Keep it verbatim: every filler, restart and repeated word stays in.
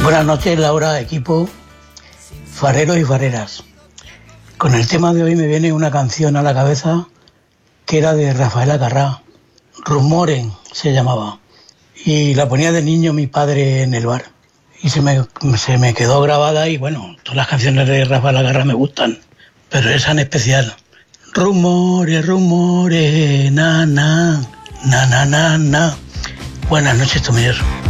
Buenas noches, Laura, equipo, fareros y fareras. Con el tema de hoy me viene una canción a la cabeza que era de Rafael Acarrá, Rumores se llamaba, y la ponía de niño mi padre en el bar y se me, se me quedó grabada. Y bueno, todas las canciones de Rafael Acarrá me gustan, pero esa en especial. Rumores, rumores, na, na, na, na, na, na. Buenas noches, Tomillos.